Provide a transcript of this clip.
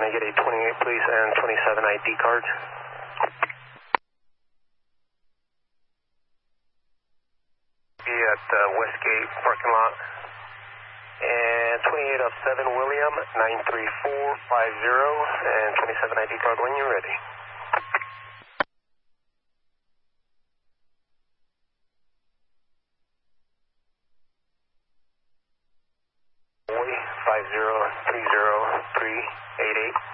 I get a 28 please and 27 ID card? Be at Westgate parking lot. And 28 of 7 William, 93450, and 27 ID card when you're ready. Boy, 5030388.